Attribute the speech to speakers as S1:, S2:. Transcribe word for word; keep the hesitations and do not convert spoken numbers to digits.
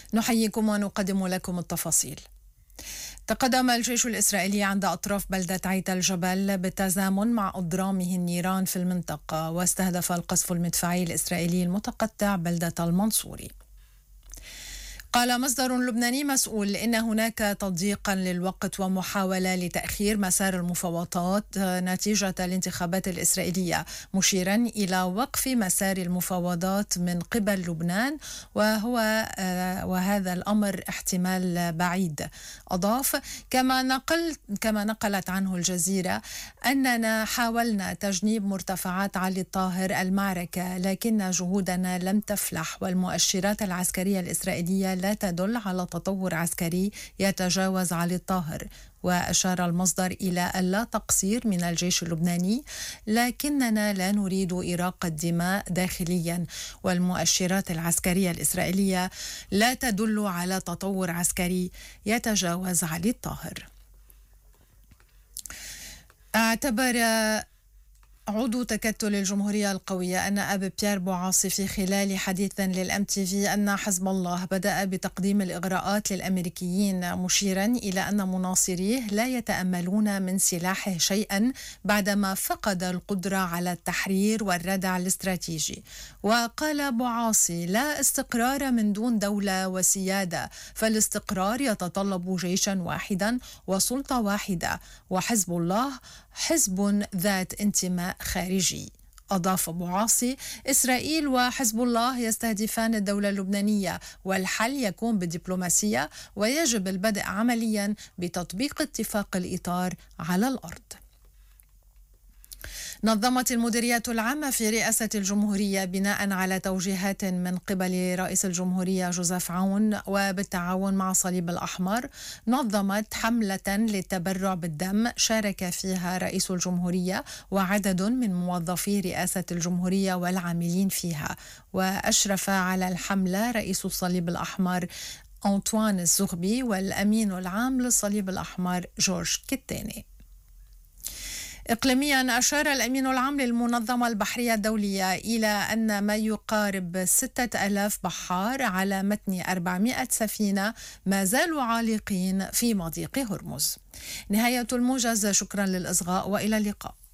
S1: نحييكم ونقدم لكم التفاصيل. تقدم الجيش الإسرائيلي عند أطراف بلدة عيت الجبل بالتزامن مع إضرامه النيران في المنطقة، واستهدف القصف المدفعي الإسرائيلي المتقطع بلدة المنصوري. قال مصدر لبناني مسؤول إن هناك تضييقا للوقت ومحاولة لتأخير مسار المفاوضات نتيجة الانتخابات الإسرائيلية، مشيرا إلى وقف مسار المفاوضات من قبل لبنان وهو وهذا الأمر احتمال بعيد. أضاف كما نقل كما نقلت عنه الجزيرة أننا حاولنا تجنيب مرتفعات علي الطاهر المعركة، لكن جهودنا لم تفلح، والمؤشرات العسكرية الإسرائيلية لا تدل على تطور عسكري يتجاوز علي الطاهر. وأشار المصدر إلى اللا تقصير من الجيش اللبناني، لكننا لا نريد إراقة دماء داخليا، والمؤشرات العسكرية الإسرائيلية لا تدل على تطور عسكري يتجاوز علي الطاهر. اعتبر عضو تكتل الجمهورية القوية أن أب بيير بوعاصي في خلال حديث للأم تي في أن حزب الله بدأ بتقديم الإغراءات للأمريكيين، مشيرا إلى أن مناصريه لا يتأملون من سلاحه شيئا بعدما فقد القدرة على التحرير والردع الاستراتيجي. وقال بوعاصي: لا استقرار من دون دولة وسيادة، فالاستقرار يتطلب جيشا واحدا وسلطة واحدة، وحزب الله حزب ذات انتماء خارجي. أضاف بوعاصي: إسرائيل وحزب الله يستهدفان الدولة اللبنانية، والحل يكون بالدبلوماسية، ويجب البدء عمليا بتطبيق اتفاق الإطار على الأرض. نظمت المديرية العامة في رئاسة الجمهورية بناء على توجيهات من قبل رئيس الجمهورية جوزيف عون وبالتعاون مع الصليب الأحمر، نظمت حملة للتبرع بالدم شارك فيها رئيس الجمهورية وعدد من موظفي رئاسة الجمهورية والعاملين فيها. وأشرف على الحملة رئيس الصليب الأحمر أنطوان الزغبي والأمين العام للصليب الأحمر جورج كتاني. إقليميا، أشار الأمين العام للمنظمة البحرية الدولية إلى أن ما يقارب ستة آلاف بحار على متن أربعمائة سفينة ما زالوا عالقين في مضيق هرمز. نهاية الموجز، شكرا للإصغاء وإلى اللقاء.